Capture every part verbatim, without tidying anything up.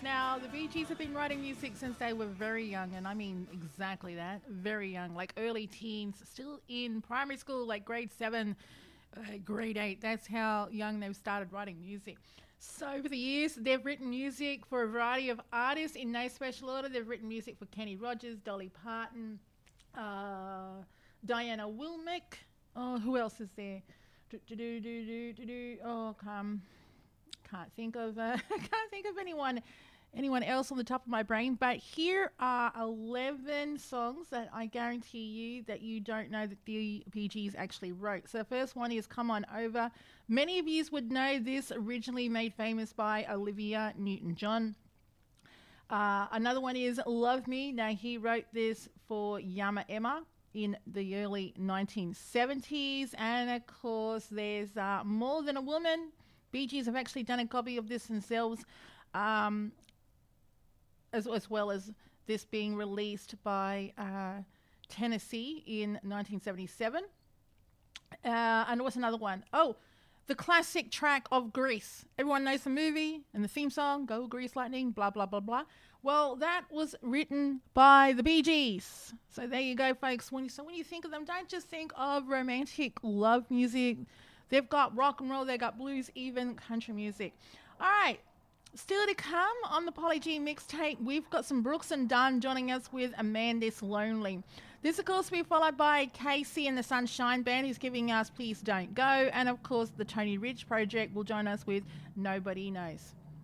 Now, the Bee Gees have been writing music since they were very young, and I mean exactly that, very young, like early teens, still in primary school, like grade seven, uh, grade eight. That's how young they've started writing music. So over the years, they've written music for a variety of artists in no special order. They've written music for Kenny Rogers, Dolly Parton, uh, Diana Wilmick. Oh, who else is there? Do, do, do, do, do, do, do. Oh, come. Can't think of uh, can't think of anyone anyone else on the top of my brain, but here are eleven songs that I guarantee you that you don't know that the Bee Gees actually wrote. So the first one is Come On Over. Many of you would know this, originally made famous by Olivia Newton-John. Uh, another one is Love Me. Now, he wrote this for Yama Emma in the early nineteen seventies. And, of course, there's uh, More Than a Woman. Bee Gees have actually done a copy of this themselves, um, as, as well as this being released by uh, Tennessee in nineteen seventy-seven. Uh, and what's another one? Oh, the classic track of Grease. Everyone knows the movie and the theme song, Go Grease Lightning, blah, blah, blah, blah. Well, that was written by the Bee Gees. So there you go, folks. When you, so when you think of them, don't just think of romantic love music. They've got rock and roll, they've got blues, even country music. All right, still to come on the Polly G mixtape, we've got some Brooks and Dunn joining us with A Man This Lonely. This, of course, will be followed by Casey and the Sunshine Band, who's giving us Please Don't Go. And, of course, the Tony Ridge Project will join us with Nobody Knows.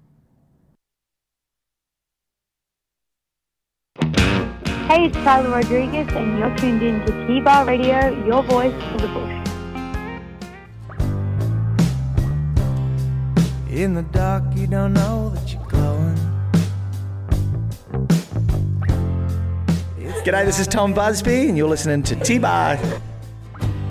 Hey, it's Tyler Rodriguez, and you're tuned in to T-Bar Radio, your voice for the bush. In the dark, you don't know that you're glowing. G'day, this is Tom Busby, and you're listening to T-Bar